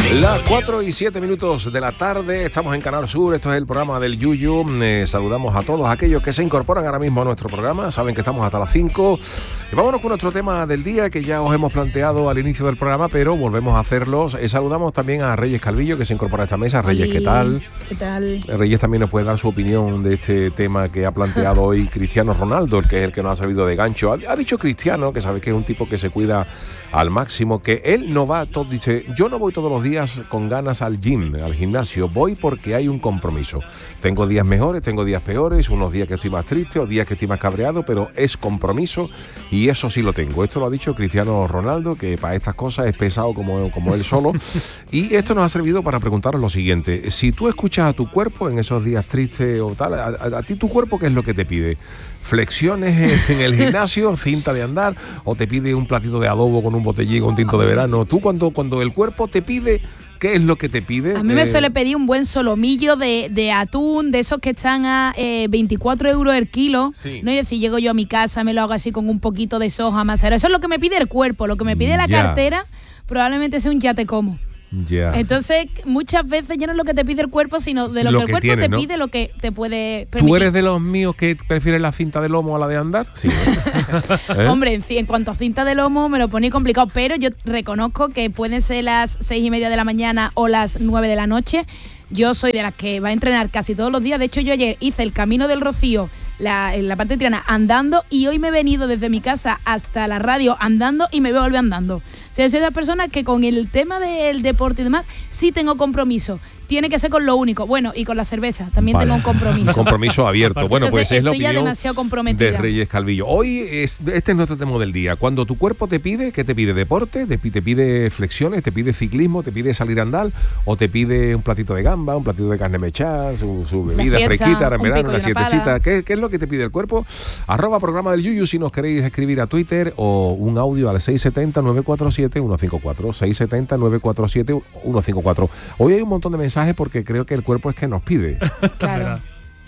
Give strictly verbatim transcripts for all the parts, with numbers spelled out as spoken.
Las cuatro y siete minutos de la tarde, estamos en Canal Sur, esto es el programa del Yuyu. Eh, saludamos a todos aquellos que se incorporan ahora mismo a nuestro programa, saben que estamos hasta las cinco. Y vámonos con nuestro tema del día que ya os hemos planteado al inicio del programa, pero volvemos a hacerlos. Eh, saludamos también a Reyes Calvillo, que se incorpora a esta mesa. Reyes, ¿qué tal? ¿Qué tal? Reyes también nos puede dar su opinión de este tema que ha planteado hoy Cristiano Ronaldo, el que es el que nos ha servido de gancho. Ha, ha dicho Cristiano, que sabe que es un tipo que se cuida al máximo, que él no va, todo, dice, yo no voy todos los días con ganas al gym, al gimnasio, voy porque hay un compromiso. Tengo días mejores, tengo días peores, unos días que estoy más triste, o días que estoy más cabreado, pero es compromiso y eso sí lo tengo. Esto lo ha dicho Cristiano Ronaldo, que para estas cosas es pesado como, como él solo. Y esto nos ha servido para preguntaros lo siguiente: si tú escuchas a tu cuerpo en esos días tristes o tal, a, a, a ti tu cuerpo, ¿qué es lo que te pide? ¿Flexiones en el gimnasio, cinta de andar, o te pide un platito de adobo con un botellín o un tinto de verano? Tú cuando, cuando el cuerpo te pide, ¿qué es lo que te pide? A mí me eh... suele pedir un buen solomillo de, de atún, de esos que están a eh, veinticuatro euros el kilo. Sí. No, y decir, llego yo a mi casa, me lo hago así con un poquito de soja macera. Eso es lo que me pide el cuerpo. Lo que me pide la ya. cartera probablemente sea un ya te como. Yeah. Entonces, muchas veces ya no es lo que te pide el cuerpo, sino de lo, lo que el que cuerpo tiene, te ¿no? pide, lo que te puede permitir. ¿Tú eres de los míos que prefieres la cinta de lomo a la de andar? Sí. ¿Eh? Hombre, en, en cuanto a cinta de lomo me lo pone complicado, pero yo reconozco que pueden ser las seis y media de la mañana o las nueve de la noche. Yo soy de las que va a entrenar casi todos los días. De hecho, yo ayer hice el Camino del Rocío, la, en la parte de Triana, andando, y hoy me he venido desde mi casa hasta la radio andando y me voy a volver andando. O sea, soy de las personas que con el tema del deporte y demás sí tengo compromiso. Tiene que ser con lo único. Bueno, y con la cerveza también vale. tengo un compromiso. Un compromiso abierto. Bueno, pues Entonces, es la opinión ya demasiado comprometida. de Reyes Calvillo. Hoy es, este es nuestro tema del día. Cuando tu cuerpo te pide, ¿qué te pide? ¿Deporte? ¿Te pide flexiones? ¿Te pide ciclismo? ¿Te pide salir a andar? ¿O te pide un platito de gamba, un platito de carne mechada, su, su bebida siesta, fresquita, en verano, una siestecita? ¿Qué, ¿Qué es lo que te pide el cuerpo? Arroba programa del Yuyu si nos queréis escribir a Twitter, o un audio al seis siete cero, nueve cuatro siete, uno cinco cuatro. seis siete cero, nueve cuatro siete, uno cinco cuatro. Hoy hay un montón de mensajes porque creo que el cuerpo es que nos pide. Claro.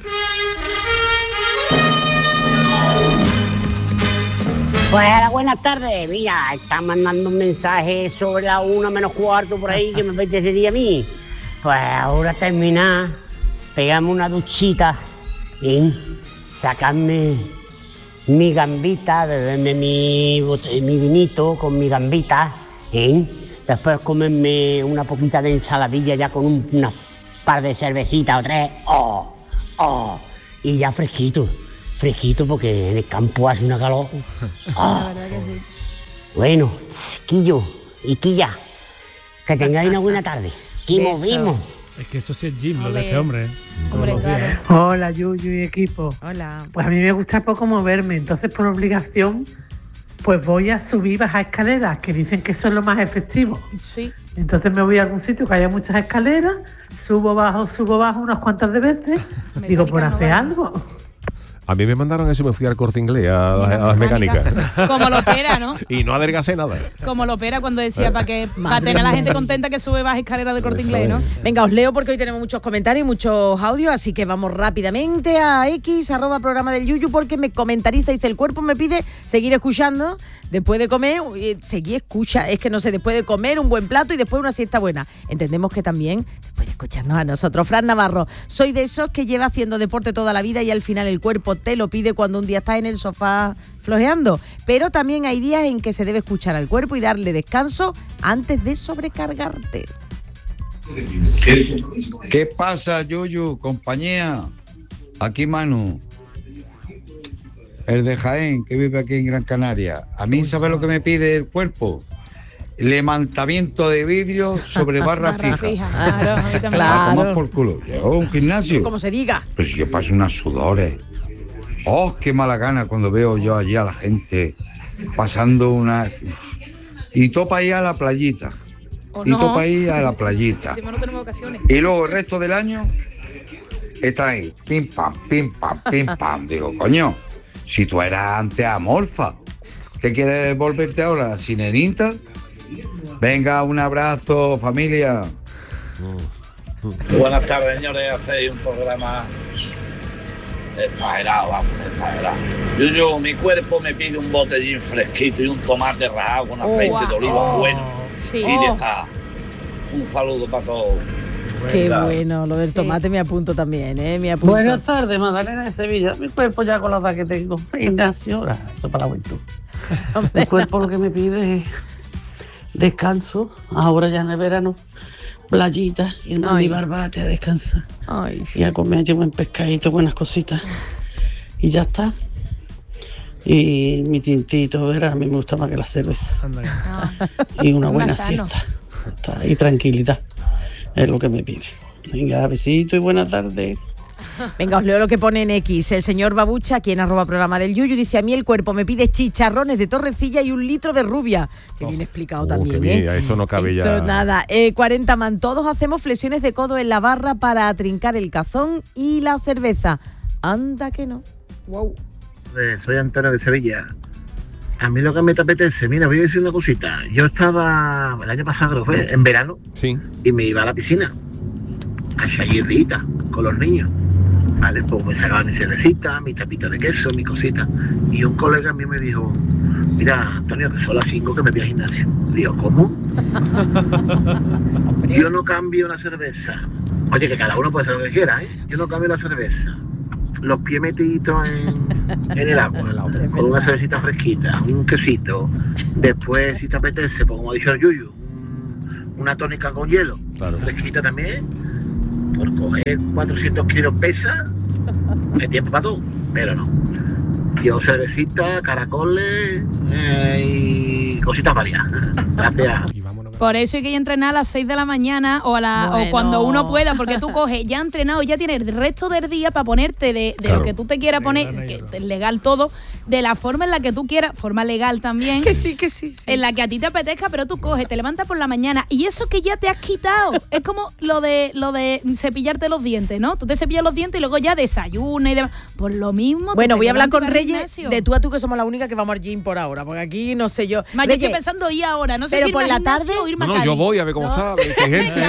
Pues buenas tardes. Mira, están mandando un mensaje sobre la una menos cuarto por ahí que me apetecería a mí. Pues ahora terminar, pegarme una duchita, ¿eh? Sacarme mi gambita, beberme mi, mi vinito con mi gambita, ¿eh? Después comerme una poquita de ensaladilla ya con un, una par de cervecitas o tres, oh, oh, y ya fresquito, fresquito porque en el campo hace una calor. Oh. La verdad que sí. Bueno, Quillo y Quilla, que tengáis una buena tarde. Y movimos. Es que eso sí es gym, lo de este hombre. Hombre, claro. ¿eh? Hola, Yuyu y equipo. Hola. Pues a mí me gusta poco moverme, entonces por obligación pues voy a subir y bajar escaleras, que dicen que eso es lo más efectivo. Sí. Entonces me voy a algún sitio que haya muchas escaleras, subo, bajo, subo, bajo unas cuantas de veces, digo, por hacer no algo. A mí me mandaron eso y me fui al Corte Inglés, a, a, a las mecánicas. Como lo opera, ¿no? Y no adelgacé nada. Como lo opera cuando decía para que para tener a la gente contenta que sube bajas escaleras de Corte Inglés, ¿no? Venga, os leo porque hoy tenemos muchos comentarios y muchos audios, así que vamos rápidamente a X, arroba programa del Yuyu, porque mi comentarista dice, el cuerpo me pide seguir escuchando, después de comer, seguir escucha, es que no sé, después de comer un buen plato y después una siesta buena. Entendemos que también después de escucharnos a nosotros. Fran Navarro, soy de esos que lleva haciendo deporte toda la vida y al final el cuerpo te lo pide cuando un día estás en el sofá flojeando, pero también hay días en que se debe escuchar al cuerpo y darle descanso antes de sobrecargarte. ¿Qué pasa, Yuyu, compañía? Aquí Manu, el de Jaén, que vive aquí en Gran Canaria. A mí, ¿sabes lo que me pide el cuerpo? Levantamiento de vidrio sobre barra, barra fija. fija. Claro, a mí también. Claro. A tomar por culo. Yo, un gimnasio. Como se diga. Pues yo paso unas sudores. Oh, qué mala gana cuando veo yo allí a la gente pasando una... Y topa ahí a la playita. ¿O y no? topa ahí a la playita. Si no tenemos vacaciones. Y luego el resto del año están ahí, pim pam, pim pam, pim pam. Digo, coño, si tú eras antes amorfa, ¿qué quieres volverte ahora? ¿Sirenita? Venga, un abrazo, familia. Buenas tardes, señores. Hacéis un programa exagerado, vamos, exagerado. Yo, yo, mi cuerpo me pide un botellín fresquito y un tomate rajado con aceite oh, de oliva oh, bueno. Sí. Y de esa. Un saludo para todos. Qué Venga. bueno, lo del tomate me apunto también, ¿eh? Me apunto. Buenas tardes, Magdalena de Sevilla. Mi cuerpo ya con la edad que tengo. Ignacio, ah, eso para la juventud. Mi cuerpo lo que me pide es descanso. Ahora ya en el verano, playita, irme a mi barbate a descansar. Ay, y a comer allí buen pescadito, buenas cositas. Y ya está. Y mi tintito, ¿verdad? A mí me gusta más que la cerveza. Y una buena siesta. Está- Y tranquilidad. Es lo que me pide. Venga, besito y buena tarde. Venga, os leo lo que pone en X. El señor Babucha, aquí en arroba programa del Yuyu, dice: a mí el cuerpo me pide chicharrones de torrecilla y un litro de rubia. Que bien explicado Oh, también, qué bien, ¿eh? a eso no cabe Eso ya. nada. Eh, cuarenta man, todos hacemos flexiones de codo en la barra para trincar el cazón y la cerveza. Anda que no. Wow. Eh, soy Antonio de Sevilla. A mí lo que me apetece, mira, voy a decir una cosita. Yo estaba el año pasado, creo que fue, en verano, Sí. y me iba a la piscina, a Chayirrita, con los niños. Vale, pues me sacaba mi cervecita, mi tapita de queso, mi cosita. Y un colega mío me dijo, mira, Antonio, que son las cinco que me voy al gimnasio. Digo, ¿cómo? Yo no cambio la cerveza. Oye, que cada uno puede hacer lo que quiera, ¿eh? Yo no cambio la cerveza. Los pies metiditos en, en el agua, con una cervecita fresquita, un quesito. Después, si te apetece, pues como ha dicho el Yuyu, un- una tónica con hielo, fresquita también. Por coger cuatrocientos kilos pesa, hay tiempo para todo, pero no. Yo cervecita, caracoles eh, y cositas varias. Gracias. Por eso hay que ir a entrenar a las seis de la mañana o, a la, Bueno. o cuando uno pueda, porque tú coges ya entrenado, ya tienes el resto del día para ponerte de, de Claro. lo que tú te quieras poner, que es legal todo, de la forma en la que tú quieras, forma legal también. Que sí, que sí, sí. En la que a ti te apetezca, pero tú coges, te levantas por la mañana y eso que ya te has quitado. Es como lo de lo de cepillarte los dientes, ¿no? Tú te cepillas los dientes y luego ya desayunas y demás. Por lo mismo. Bueno, tú voy te a hablar levantas con y vas al Reyes gimnasio. de tú a tú, que somos la única que vamos al gym por ahora, porque aquí no sé yo. Ma, yo estoy Reyes, pensando ir ahora, no sé pero si por irme la al gimnasio tarde- o irme No, a no, yo Cádiz. voy a ver cómo está, a ver si hay gente.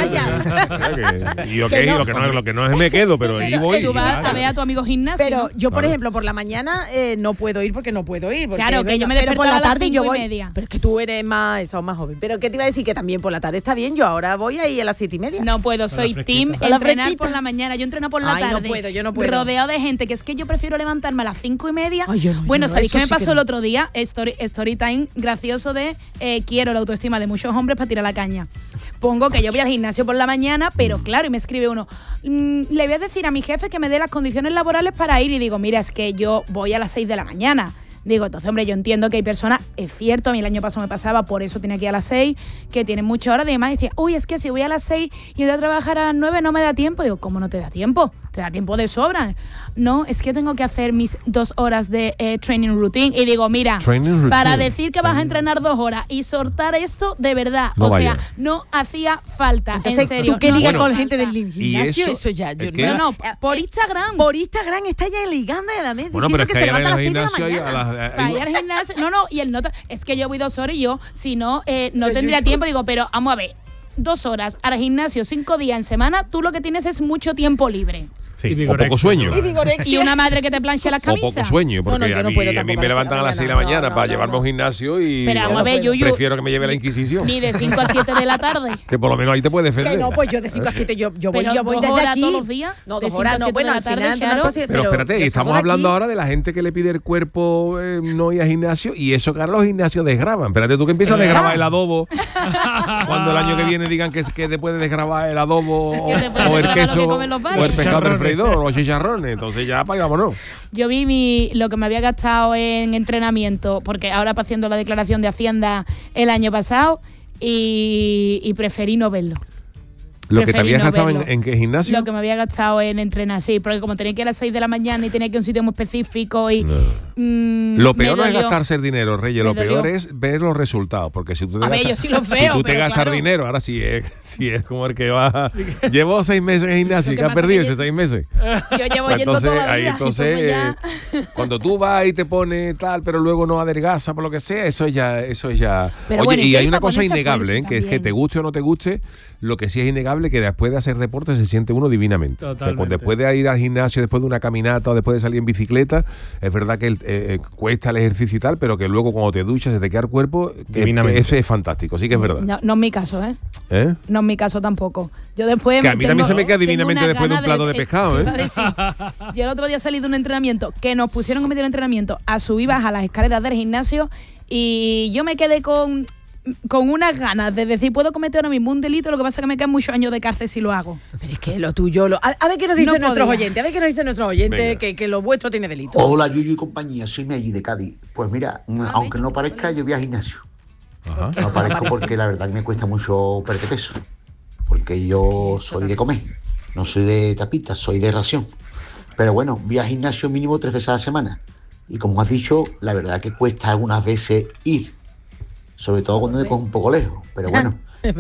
Que- y lo que, Que no. lo que no, lo que no es me quedo, pero ahí voy. Tú vas a ver a tu amigo gimnasio. Pero ¿no? yo, por Claro. ejemplo, por la mañana eh, no puedo ir porque no puedo ir. porque, Claro, que yo me pero por despertaba la a las tarde yo cinco y voy. media. Pero es que tú eres más, eso, más joven. Pero ¿qué te iba a decir? Que también por la tarde está bien. Yo ahora voy ahí a las siete y media. No puedo, soy team Con la entrenar fresquita. por la mañana. Yo entreno por la Ay, no tarde. puedo, yo no puedo. Rodeado de gente, que es que yo prefiero levantarme a las cinco y media. Ay, yo no, yo bueno, no, ¿sabéis eso qué me sí que pasó no. el otro día? Story, story time gracioso de eh, quiero la autoestima de muchos hombres para tirar la caña. Pongo que yo voy al gimnasio por la mañana, pero claro, y me escribe uno, "Mm, le voy a decir a mi jefe que me dé las condiciones laborales para ir", y digo, mira, es que yo voy a las seis de la mañana. Digo, entonces, hombre, yo entiendo que hay personas, es cierto, a mí el año pasado me pasaba, por eso tenía que ir a las seis, que tienen muchas horas, y demás, y decía, uy, es que si voy a las seis y voy a trabajar a las nueve no me da tiempo. Digo, ¿cómo no te da tiempo? Te da tiempo de sobra. No, es que tengo que hacer mis dos horas de eh, training routine. Y digo, mira, Training routine. para decir que vas a entrenar dos horas y soltar esto, de verdad, No o vaya. sea, no hacía falta, Entonces, en serio. tú que no digas hacía con falta. gente del gimnasio, eso? eso, ya. Yo ¿El qué? No, no, por Instagram. Por Instagram está ya ligando y además Bueno, diciendo pero es que, que se hay levanta a las seis de la gimnasio ahí a mañana. las- Para ir al gimnasio. No, no, y el nota. Es que yo voy dos horas y yo, si no, eh, no Pero tendría yo- tiempo. Digo, pero vamos a ver. Dos horas al gimnasio, cinco días en semana, tú lo que tienes es mucho tiempo libre. Sí, o poco sueño. Y vigorexia. Y una madre que te planche las O poco camisas. sueño, porque No, no, yo a, no mí, puedo a mí tampoco me a las levantan a las seis de la no, mañana no, para no, llevarme a no. un gimnasio y Pero vamos a ver, bueno, Yuyu. prefiero que me lleve la Inquisición. Ni de cinco a siete de la tarde. Que por lo menos ahí te puedes defender. Que no, pues yo de cinco a siete yo, yo voy, Pero yo voy dos desde horas aquí. todos los días, No, de dos cinco horas a no, siete bueno, de la al tarde, final Charo. una cosa- Pero, espérate, yo estamos salgo de hablando aquí. ahora de la gente que le pide el cuerpo eh, no ir al gimnasio y eso que ahora los gimnasios desgraban. Espérate, tú que empiezas a desgrabar el adobo cuando el año que viene digan que, que te puedes desgrabar el adobo o, Que te puedes o el desgrabar lo que queso comen los o bares. el pescado del Chicharrones. freidor o los chicharrones. Entonces ya pagámonos. Yo vi mi, lo que me había gastado en entrenamiento, porque ahora para haciendo la declaración de Hacienda el año pasado, y, y preferí no verlo. Lo que te Preferí habías no gastado en, verlo. en qué gimnasio. Lo que me había gastado en entrenar, sí, porque como tenía que ir a las seis de la mañana y tenía que ir a un sitio muy específico y... No. mm, Lo me peor no es dolió. gastarse el dinero, Reyes. Me Lo peor dolió. es ver los resultados. Porque si tú te A ver, gastas, yo sí los si veo, tú te pero gastas claro. dinero, ahora sí es, sí es como el que va. Llevo seis meses en gimnasio Lo y que ¿qué has pasa perdido que esos yo- seis meses? Yo llevo Pues yendo entonces, toda la ahí vida. entonces, entonces ya- eh, cuando tú vas y te pones tal, pero luego no adelgaza por lo que sea, eso ya, eso ya. Pero Oye, bueno, y y que hay hay una para cosa ponerse innegable, fuerte ¿eh? que es que también. te guste o no te guste, lo que sí es innegable innegable que después de hacer deporte se siente uno divinamente. O sea, cuando después de ir al gimnasio, después de una caminata o después de salir en bicicleta, es verdad que el, eh, cuesta el ejercicio y tal, pero que luego cuando te duchas se te queda el cuerpo, que, que eso es fantástico, sí que es verdad. No, no es mi caso, ¿eh? ¿Eh? No es mi caso tampoco. Yo después que a mí tengo, también se me queda divinamente después de un plato de, de pescado, ¿eh? Sí. Yo el otro día salí de un entrenamiento que nos pusieron en medio del entrenamiento a subir baja las escaleras del gimnasio y yo me quedé con... con unas ganas de decir, puedo cometer ahora mismo un delito, lo que pasa es que me quedan muchos años de cárcel si lo hago. Pero es que lo tuyo, lo, a, a ver qué nos dicen no nuestros oyentes, a ver qué nos dicen nuestros oyentes, que, que lo vuestro tiene delito. Hola, Yuyu y compañía, soy Meggy de Cádiz. Pues mira, ah, aunque no parezca, yo voy al gimnasio. Ajá. No parezco porque la verdad que me cuesta mucho perder peso, porque yo soy de comer, no soy de tapitas, soy de ración. Pero bueno, voy al gimnasio mínimo tres veces a la semana. Y como has dicho, la verdad que cuesta algunas veces ir. Sobre todo cuando te coges un poco lejos. Pero bueno,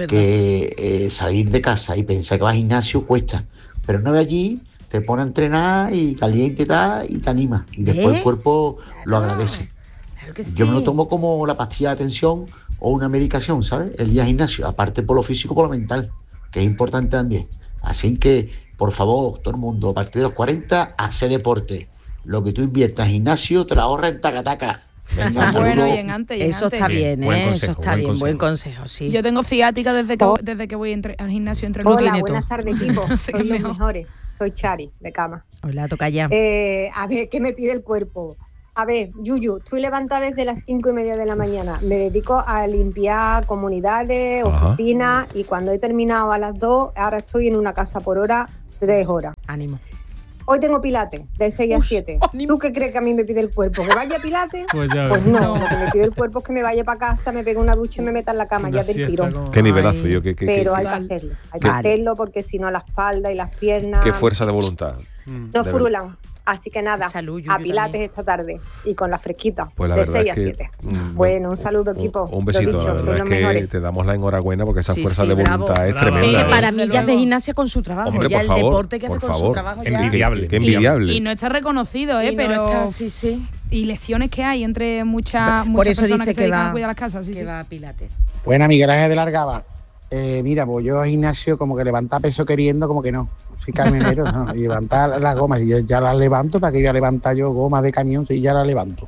que eh, salir de casa y pensar que vas al gimnasio cuesta. Pero una vez allí, te pones a entrenar y caliente tal, y te anima. Y después ¿Eh? el cuerpo lo agradece. Claro que sí. Yo me lo tomo como la pastilla de atención o una medicación, ¿sabes? El ir al gimnasio. Aparte por lo físico, por lo mental, que es importante también. Así que, por favor, todo el mundo, a partir de los cuarenta, hace deporte. Lo que tú inviertas en gimnasio, te lo ahorras en tacataca. Venga, bueno, y en antes, y en eso antes. está bien, ¿eh? Buen consejo, eso está buen bien, consejo. buen consejo, sí. Yo tengo ciática desde que, desde que voy entre, al gimnasio entre los Hola, buenas tardes, equipo. No sé Soy los mejor. mejores. Soy Chari, de cama. Hola, toca ya. Eh, a ver, ¿qué me pide el cuerpo? A ver, Yuyu, estoy levantada desde las cinco y media de la mañana. Me dedico a limpiar comunidades, oficinas, y cuando he terminado a las dos, ahora estoy en una casa por hora, tres horas. Ánimo. Hoy tengo pilates, de seis a siete. ¿Tú qué crees que a mí me pide el cuerpo? ¿Que vaya a pilates? Pues, ya pues no, no, lo que me pide el cuerpo es que me vaya para casa, me pegue una ducha y me meta en la cama una ya del tirón. Como... Qué nivelazo. Yo, que, que, Pero que, hay que hacerlo, hay que vale. hacerlo porque si no la espalda y las piernas... Qué fuerza de voluntad. No furulan. Así que nada, salud, a pilates también. Esta tarde y con la fresquita, pues la de seis a siete. Mm, bueno, un saludo, equipo. Un besito, dicho, la verdad es que mejores. Te damos la enhorabuena porque esa sí, fuerza sí, de voluntad bravo. es bravo. tremenda. Sí, para mí ya hace gimnasia con su trabajo, Hombre, ya el favor, deporte que hace con favor. su trabajo ya. Envidiable, qué envidiable. Y, y no está reconocido, ¿eh? Y pero no está, sí, sí. Y lesiones que hay entre muchas, muchas Por eso personas dice que, que se va, dedican a cuidar las casas. Sí, que sí. va a pilates. Buena, Miguel Ángel de Largaba. Eh, mira, pues yo al gimnasio como que levantar peso queriendo, como que no. Soy camionero, ¿no? Y levantar las gomas, y yo ya las levanto, para que yo voy a levantar yo gomas de camión, y ya las levanto.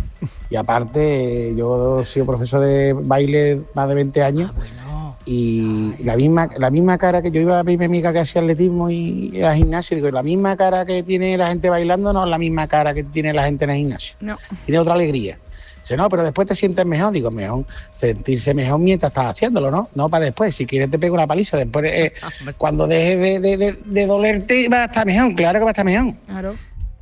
Y aparte, yo he sido profesor de baile más de veinte años, ah, bueno. y Ay, la misma la misma cara que yo iba a ver mi amiga que hacía atletismo y, y al gimnasio, digo, la misma cara que tiene la gente bailando no es la misma cara que tiene la gente en el gimnasio. No. Tiene otra alegría. Dice, no, pero después te sientes mejor. Digo, mejor sentirse mejor mientras estás haciéndolo, ¿no? No para después. Si quieres te pego una paliza. Después, eh, cuando dejes de, de, de, de dolerte, va a estar mejor. Claro que va a estar mejor. Claro.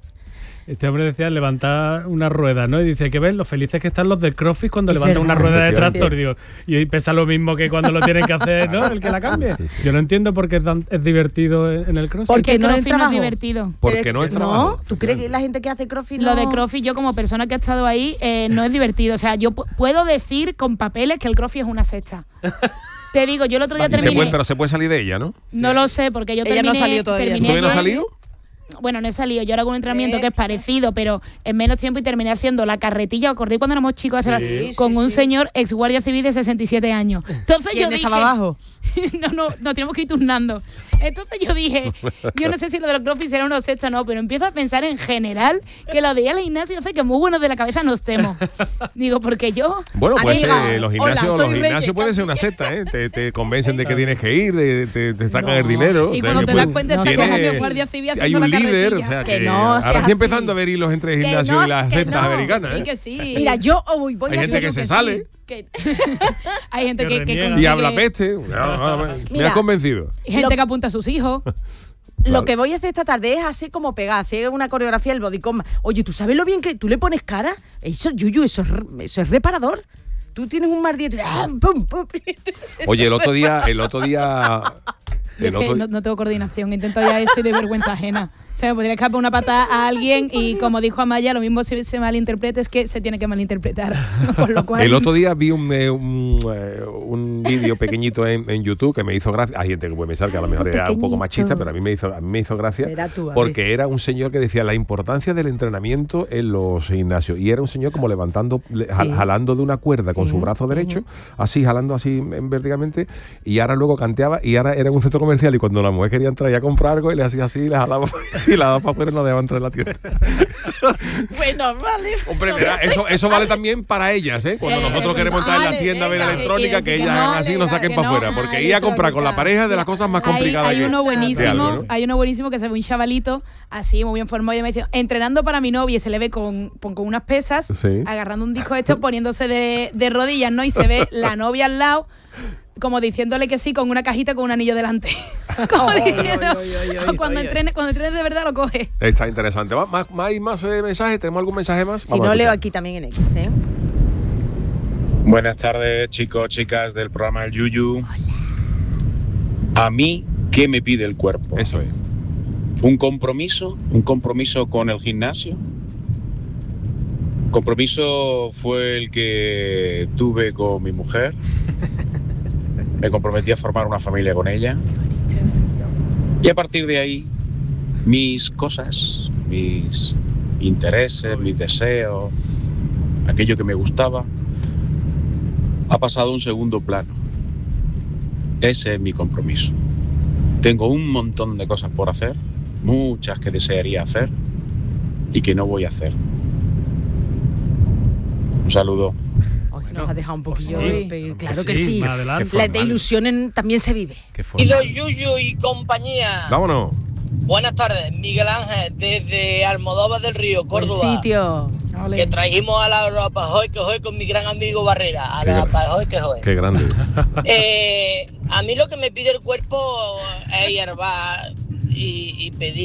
Este hombre decía levantar una rueda, ¿no? Y dice que ves lo felices que están los del CrossFit cuando levantan una rueda de tractor. Digo, y pesa lo mismo que cuando lo tienen que hacer, ¿no? El que la cambie. Sí, sí. Yo no entiendo por qué es, tan, es divertido en el CrossFit. Porque no es, no es divertido. Porque no es trabajo. ¿No? ¿Tú crees que la gente que hace CrossFit no? Lo de CrossFit, yo como persona que ha estado ahí, eh, no es divertido. O sea, yo p- puedo decir con papeles que el CrossFit es una secta. Te digo, yo el otro día terminé... Se puede, pero se puede salir de ella, ¿no? No sí. lo sé, porque yo ella terminé... no ha salido todavía. Terminé ¿Tú no has salido? Bueno, no he salido. Yo ahora hago un entrenamiento que es parecido, pero en menos tiempo, y terminé haciendo la carretilla. ¿Os acordáis cuando éramos chicos? Sí, con sí, un sí. señor ex guardia civil de sesenta y siete años. Entonces ¿Quién yo dije... estaba abajo? no, no, nos tenemos que ir turnando. Entonces yo dije, yo no sé si lo de los CrossFit será uno sexto o no, pero empiezo a pensar en general que lo de ir al gimnasio hace que muy buenos de la cabeza nos estemos. Digo, porque yo... Bueno, pues amiga, eh, los gimnasios, hola, los gimnasios pueden ser una secta, ¿eh? Te, te convencen de que tienes que ir, de, te, te sacan no. el dinero. Y o sea, cuando te das cuenta, no, tienes guardia civil haciendo hay un la líder, o sea, que, que no, ahora estoy empezando a ver hilos entre el gimnasio no, y las sectas no, americanas. Que sí, ¿eh? que sí. Mira, yo voy, voy hay a gente que, que se sí. sale. Que hay gente que, que, que y habla peste. No, no, me Mira, has convencido. Gente lo, que apunta a sus hijos. Lo claro. que voy a hacer esta tarde es hacer como pegar, hacer una coreografía del bodycomb. Oye, ¿tú sabes lo bien que tú le pones cara? Eso, Yuyu, eso es, eso es reparador. Tú tienes un mar dieta. ¡Ah, pum, pum! Oye, el otro día, el otro día. El es otro... que no, no tengo coordinación, intento ya eso y de vergüenza ajena. O sea, me podría escapar una patada a alguien y, como dijo Amaya, lo mismo si se malinterpreta es que se tiene que malinterpretar. Por lo cual... El otro día vi un, eh, un, eh, un vídeo pequeñito en, en YouTube que me hizo gracia. Hay gente que puede pensar que a lo mejor era un poco machista, pero a mí me hizo, a mí me hizo gracia tú, porque ver. Era un señor que decía la importancia del entrenamiento en los gimnasios. Y era un señor como levantando, sí. jalando de una cuerda con uh-huh, su brazo derecho, uh-huh. así, jalando así verticalmente, y ahora luego canteaba, y ahora era un centro comercial comercial y cuando la mujer quería entrar y a comprar algo, y le hacía así, y le jalaba y la daba para afuera y no dejaba entrar en la tienda. Bueno, vale. Hombre, mira, eso, eso vale también para ellas, ¿eh? Cuando Eh, nosotros queremos entrar en la vale, tienda a ver venga. electrónica, Que que ellas no, hagan así y nos saquen que para no. afuera. Porque Ah, ir a comprar con la pareja es de las cosas más Hay, complicadas hay que- uno de buenísimo, algo, ¿no? hay uno buenísimo que se ve un chavalito así muy bien formado y me dice, entrenando para mi novia, y se le ve con, con, con unas pesas, Sí. agarrando un disco esto, poniéndose de, de rodillas, ¿no? Y se ve la novia al lado, como diciéndole que sí, con una cajita con un anillo delante. Como diciendo, cuando entrene, cuando entrene de verdad lo coge. Está interesante. ¿Va? ¿Más, más, más eh, mensajes? ¿Tenemos algún mensaje más? Si Vamos no, a leo escuchar. aquí también en X, ¿eh? Buenas tardes, chicos, chicas del programa El Yuyu. A mí, ¿qué me pide el cuerpo? Eso es. Un compromiso, un compromiso con el gimnasio. Compromiso fue el que tuve con mi mujer. Me comprometí a formar una familia con ella. Y a partir de ahí, mis cosas, mis intereses, mis deseos, aquello que me gustaba, ha pasado a un segundo plano. Ese es mi compromiso. Tengo un montón de cosas por hacer, muchas que desearía hacer y que no voy a hacer. Un saludo. Nos ha dejado un poquillo. pues sí, de- claro claro que que sí, sí. más adelante. La de ilusiones también se vive. Y los Yuyu y compañía. Vámonos. Buenas tardes, Miguel Ángel, desde Almodóvar del Río, Buen Córdoba. sitio. Que trajimos a la Europa Hoy que Hoy con mi gran amigo Barrera. A la Qué Europa Hoy que Hoy. Qué grande. Eh, a mí lo que me pide el cuerpo es hierba y, y pedir.